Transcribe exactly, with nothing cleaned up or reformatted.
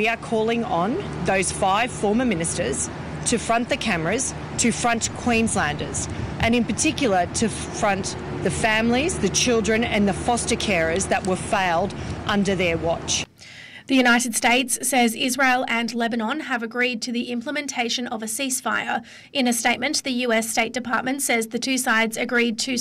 we are calling on those five former ministers to front the cameras, to front Queenslanders, and in particular to front the families, the children and the foster carers that were failed under their watch. The United States says Israel and Lebanon have agreed to the implementation of a ceasefire. In a statement, the U S State Department says the two sides agreed to